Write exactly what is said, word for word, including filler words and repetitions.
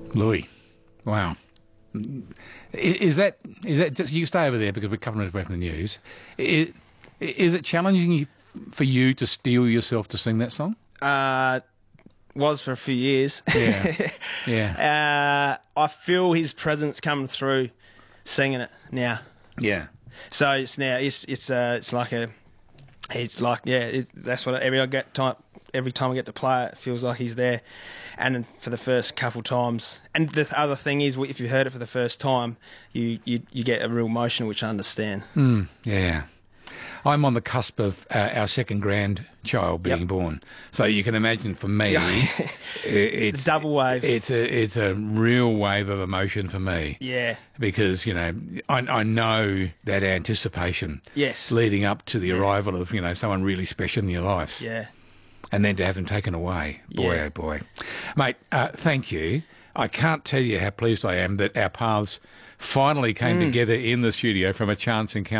Louis, wow. Is that is that just, you stay over there because we're covering it away from the news. Is, is it challenging for you to steel yourself to sing that song? Uh, was for a few years. Yeah, yeah. uh, I feel his presence coming through, singing it now. Yeah. So it's now it's it's uh it's like a it's like yeah it, that's what every I get time every time I get to play it, it feels like he's there. And then for the first couple times, and the other thing is, if you heard it for the first time, you you, you get a real emotion, which I understand. Mm, yeah. I'm on the cusp of uh, our second grandchild being Yep. born, so you can imagine for me, it, it's The double wave. It's a it's a real wave of emotion for me. Yeah. Because you know, I, I know that anticipation. Yes. Leading up to the arrival of you know someone really special in your life. Yeah. And then to have them taken away, boy, Yeah. oh boy, mate. Uh, thank you. I can't tell you how pleased I am that our paths finally came Mm. together in the studio from a chance encounter.